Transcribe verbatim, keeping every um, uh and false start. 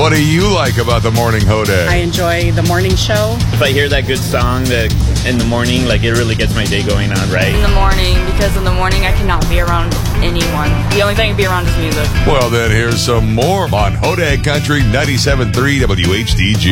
What do you like about the morning Hodag? I enjoy the morning show. If I hear that good song that in the morning, like it really gets my day going on, right? In the morning, because in the morning I cannot be around anyone. The only thing I can be around is music. Well, then here's some more on Hodag Country ninety-seven point three W H D G.